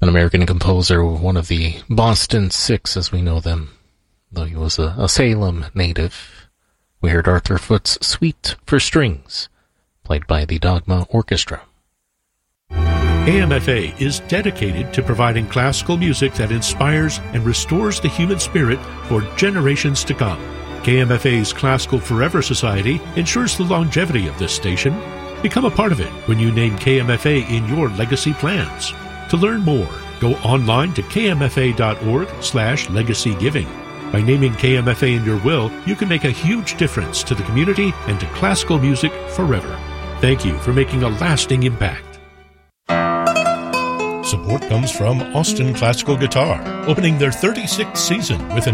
An American composer, one of the Boston Six as we know them, though he was a Salem native. We heard Arthur Foote's Suite for Strings, played by the Dogma Orchestra. KMFA is dedicated to providing classical music that inspires and restores the human spirit for generations to come. KMFA's Classical Forever Society ensures the longevity of this station. Become a part of it when you name KMFA in your legacy plans. To learn more, go online to kmfa.org/legacygiving. By naming KMFA in your will, you can make a huge difference to the community and to classical music forever. Thank you for making a lasting impact. Support comes from Austin Classical Guitar, opening their 36th season with an